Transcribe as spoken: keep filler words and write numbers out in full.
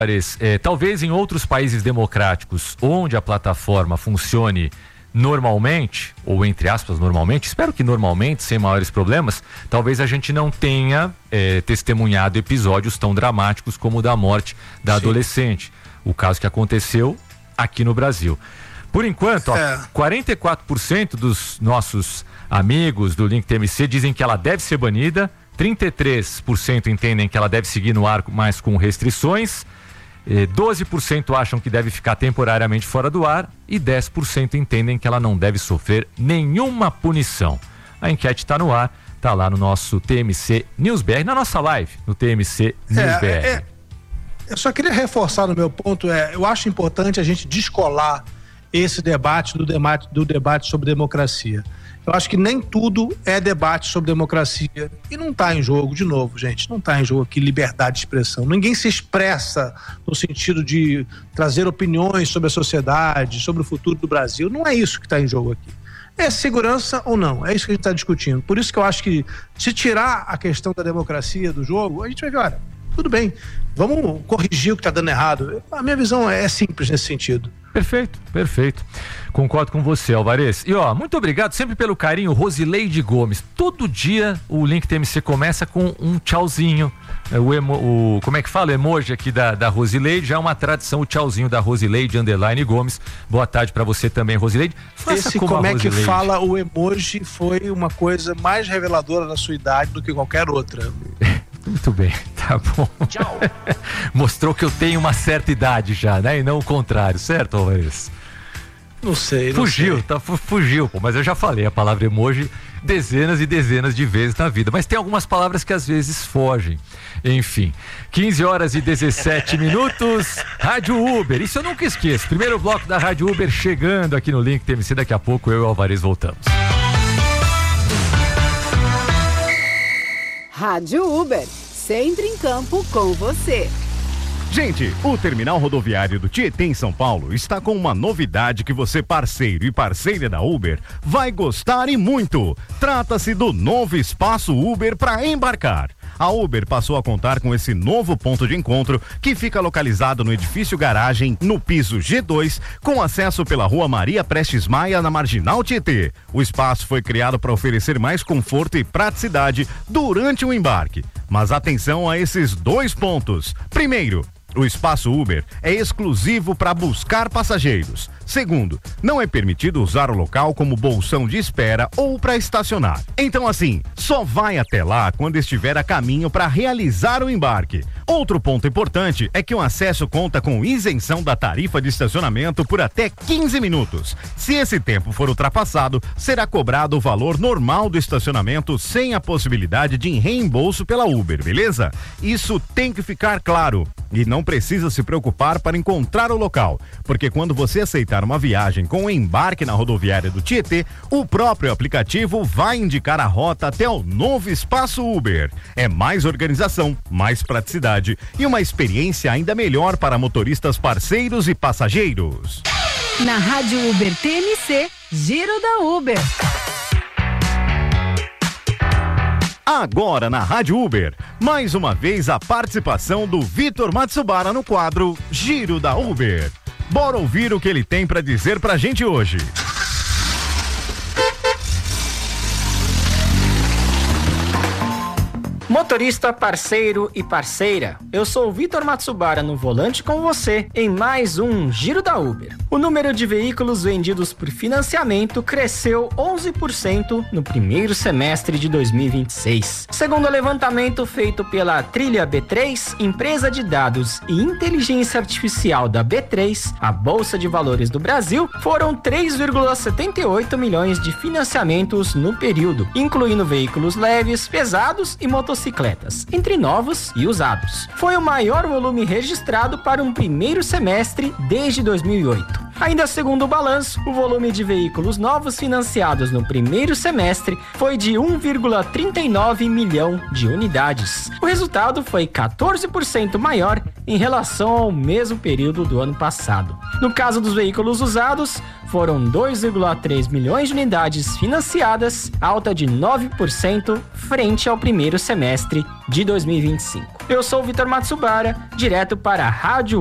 É, talvez em outros países democráticos, onde a plataforma funcione normalmente, ou entre aspas normalmente, espero que normalmente, sem maiores problemas, talvez a gente não tenha é, testemunhado episódios tão dramáticos como o da morte da Sim. adolescente, o caso que aconteceu aqui no Brasil. Por enquanto, é. ó, quarenta e quatro por cento dos nossos amigos do Link T M C dizem que ela deve ser banida, trinta e três por cento entendem que ela deve seguir no ar, mas com restrições, doze por cento acham que deve ficar temporariamente fora do ar e dez por cento entendem que ela não deve sofrer nenhuma punição. A enquete está no ar, está lá no nosso T M C News B R, na nossa live, no T M C News B R. É, é, eu só queria reforçar no meu ponto, é, eu acho importante a gente descolar esse debate do debate, do debate sobre democracia. Eu acho que nem tudo é debate sobre democracia. E não está em jogo, de novo, gente, não está em jogo aqui liberdade de expressão. Ninguém se expressa no sentido de trazer opiniões sobre a sociedade, sobre o futuro do Brasil. Não é isso que está em jogo aqui. É segurança ou não? É isso que a gente está discutindo. Por isso que eu acho que se tirar a questão da democracia do jogo, a gente vai ver, olha, tudo bem, vamos corrigir o que está dando errado. A minha visão é simples nesse sentido. Perfeito, perfeito. Concordo com você, Alvarez. E ó, muito obrigado sempre pelo carinho, Rosileide Gomes. Todo dia o Link T M C começa com um tchauzinho. O, emo, o como é que fala? O emoji aqui da, da Rosileide, já é uma tradição, o tchauzinho da Rosileide underline Gomes. Boa tarde pra você também, Rosileide. Faça Esse como, como é que fala o emoji foi uma coisa mais reveladora da sua idade do que qualquer outra. Muito bem, tá bom. Tchau. Mostrou que eu tenho uma certa idade já, né? E não o contrário, certo, Alvarez? Não sei, não Fugiu, sei. tá, fugiu, pô, mas eu já falei a palavra emoji dezenas e dezenas de vezes na vida, mas tem algumas palavras que às vezes fogem. Enfim, quinze horas e dezessete minutos, Rádio Uber, isso eu nunca esqueço. Primeiro bloco da Rádio Uber chegando aqui no Link T M C, daqui a pouco eu e o Alvarez voltamos. Rádio Uber, sempre em campo com você. Gente, o terminal rodoviário do Tietê em São Paulo está com uma novidade que você, parceiro e parceira da Uber, vai gostar e muito. Trata-se do novo espaço Uber para embarcar. A Uber passou a contar com esse novo ponto de encontro que fica localizado no edifício garagem, no piso G dois, com acesso pela rua Maria Prestes Maia, na Marginal Tietê. O espaço foi criado para oferecer mais conforto e praticidade durante o embarque. Mas atenção a esses dois pontos. Primeiro, o espaço Uber é exclusivo para buscar passageiros. Segundo, não é permitido usar o local como bolsão de espera ou para estacionar. Então assim, só vai até lá quando estiver a caminho para realizar o embarque. Outro ponto importante é que o acesso conta com isenção da tarifa de estacionamento por até quinze minutos. Se esse tempo for ultrapassado, será cobrado o valor normal do estacionamento sem a possibilidade de reembolso pela Uber, beleza? Isso tem que ficar claro. E não precisa se preocupar para encontrar o local, porque quando você aceitar uma viagem com o embarque na rodoviária do Tietê, o próprio aplicativo vai indicar a rota até o novo espaço Uber. É mais organização, mais praticidade e uma experiência ainda melhor para motoristas parceiros e passageiros. Na Rádio Uber T M C, Giro da Uber. Agora na Rádio Uber, mais uma vez a participação do Vitor Matsubara no quadro Giro da Uber. Bora ouvir o que ele tem para dizer pra gente hoje. Motorista, parceiro e parceira, eu sou o Vitor Matsubara no volante com você em mais um Giro da Uber. O número de veículos vendidos por financiamento cresceu onze por cento no primeiro semestre de dois mil e vinte e seis. Segundo o levantamento feito pela Trilha B três, empresa de dados e inteligência artificial da B três, a Bolsa de Valores do Brasil, foram três vírgula setenta e oito milhões de financiamentos no período, incluindo veículos leves, pesados e motocicletas. Bicicletas, entre novos e usados. Foi o maior volume registrado para um primeiro semestre desde dois mil e oito. Ainda segundo o balanço, o volume de veículos novos financiados no primeiro semestre foi de um vírgula trinta e nove milhão de unidades. O resultado foi quatorze por cento maior em relação ao mesmo período do ano passado. No caso dos veículos usados, foram dois vírgula três milhões de unidades financiadas, alta de nove por cento frente ao primeiro semestre de dois mil e vinte e cinco. Eu sou o Vitor Matsubara, direto para a Rádio